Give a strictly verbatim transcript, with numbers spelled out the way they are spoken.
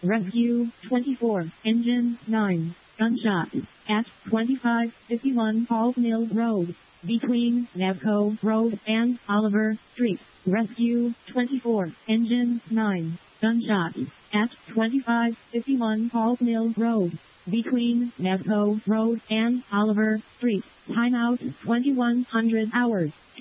Rescue twenty-four, Engine nine, gunshot, at twenty-five fifty-one Paul's Mill Road, between Navco Road and Oliver Street. Rescue twenty-four, Engine nine, gunshot, at twenty-five fifty-one Paul's Mill Road, between Navco Road and Oliver Street. Timeout twenty-one hundred hours.